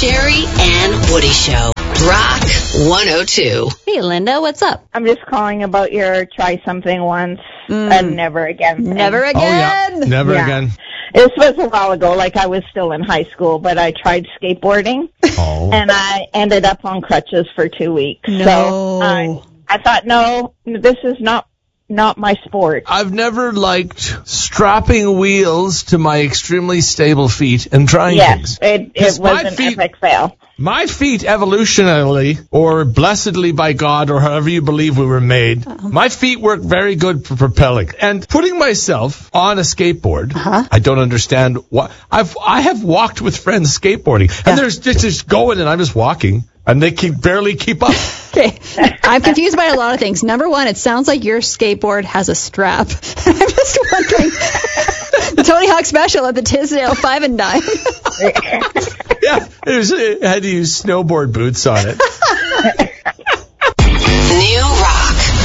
Sherry and Woody Show. Rock 102. Hey, Linda, what's up? I'm just calling about your try something once and never again thing. Never again. Oh, yeah. Never again. This was a while ago, like I was still in high school, but I tried skateboarding, and I ended up on crutches for 2 weeks. No. So I thought, no, this is not my sport. I've never liked strapping wheels to my extremely stable feet and trying things. Yes, it was an epic fail. My feet, evolutionarily, or blessedly by God, or however you believe we were made, my feet work very good for propelling. And putting myself on a skateboard, I don't understand what. I have walked with friends skateboarding, and they're just going, and I'm just walking, and they barely keep up. Okay, I'm confused by a lot of things. Number one, it sounds like your skateboard has a strap. I'm just wondering, the Tony Hawk Special at the Tisdale 5 and Dime. Yeah, I had to use snowboard boots on it.